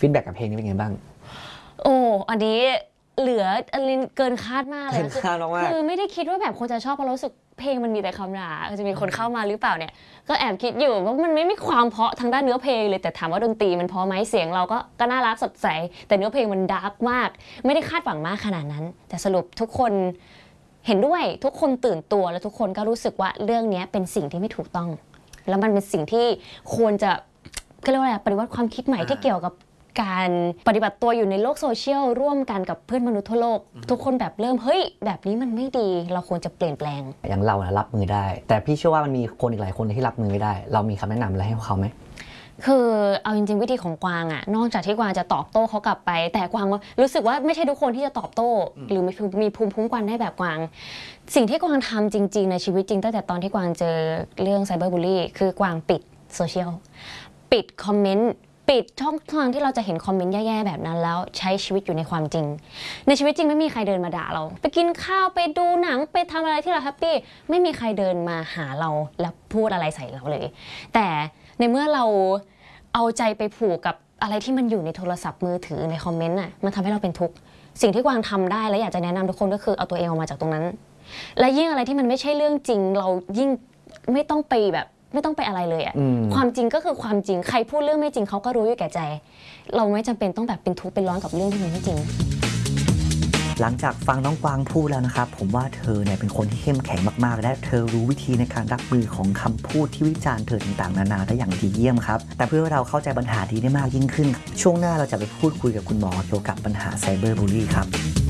ฟีดแบ็กกับเพลงนี้เป็นไงบ้างโอ้อันนี้เหลืออันนี้เกินคาดมากเลยคือไม่ได้คิดว่าแบบคนจะชอบเพราะรู้สึกเพลงมันมีแต่คำด่าจะมีคนเข้ามาหรือเปล่าเนี่ยก็แอบคิดอยู่ว่ามันไม่มีความเพราะทางด้านเนื้อเพลงเลยแต่ถามว่าดนตรีมันเพราะไหมเสียงเราก็น่ารักสดใสแต่เนื้อเพลงมันดาร์กมากไม่ได้คาดหวังมากขนาดนั้นแต่สรุปทุกคนเห็นด้วยทุกคนตื่นตัวแล้วทุกคนก็รู้สึกว่าเรื่องนี้เป็นสิ่งที่ไม่ถูกต้องแล้วมันเป็นสิ่งที่ควรจะก็เรียกว่าอะไรปฏิวัติความคิดใหม่ที่เกี่ยวกับการปฏิบัติตัวอยู่ในโลกโซเชียลร่วมกันกับเพื่อนมนุษย์ทั่วโลกทุกคนแบบเริ่มเฮ้ยแบบนี้มันไม่ดีเราควรจะเปลี่ยนแปลงอย่างเรารับมือได้แต่พี่เชื่อว่ามันมีคนอีกหลายคนที่รับมือไม่ได้เรามีคำแนะนำอะไรให้เขาไหมคือเอาจริงๆวิธีของกวางอะนอกจากที่กวางจะตอบโต้เขากลับไปแต่กวางรู้สึกว่าไม่ใช่ทุกคนที่จะตอบโต้หรือมีภูมิคุ้มกันได้แบบกวางสิ่งที่กวางทำจริงๆในชีวิตจริงตั้งแต่ตอนที่กวางเจอเรื่องไซเบอร์บูลลี่คือกวางปิดโซเชียลปิดคอมเมนต์ปิดช่องทางที่เราจะเห็นคอมเมนต์แย่ๆแบบนั้นแล้วใช้ชีวิตอยู่ในความจริงในชีวิตจริงไม่มีใครเดินมาด่าเราไปกินข้าวไปดูหนังไปทำอะไรที่เราแฮปปี้ไม่มีใครเดินมาหาเราแล้วพูดอะไรใส่เราเลยแต่ในเมื่อเราเอาใจไปผูกกับอะไรที่มันอยู่ในโทรศัพท์มือถือในคอมเมนต์น่ะมันทำให้เราเป็นทุกข์สิ่งที่กวางทำได้และอยากจะแนะนำทุกคนก็คือเอาตัวเองออกมาจากตรงนั้นและยิ่งอะไรที่มันไม่ใช่เรื่องจริงเรายิ่งไม่ต้องไปอะไรเลยอะความจริงก็คือความจริงใครพูดเรื่องไม่จริงเขาก็รู้อยู่แก่ใจเราไม่จำเป็นต้องแบบเป็นทุกข์เป็นร้อนกับเรื่องที่มันไม่จริงหลังจากฟังน้องกวางพูดแล้วนะครับผมว่าเธอเนี่ยเป็นคนที่เข้มแข็งมากๆและเธอรู้วิธีในการรับมือของคำพูดที่วิจารณ์เธอต่างๆนานาได้อย่างดีเยี่ยมครับแต่เพื่อเราเข้าใจปัญหานี้ได้มากยิ่งขึ้นช่วงหน้าเราจะไปพูดคุยกับคุณหมอเกี่ยวกับปัญหาไซเบอร์บูลลี่ครับ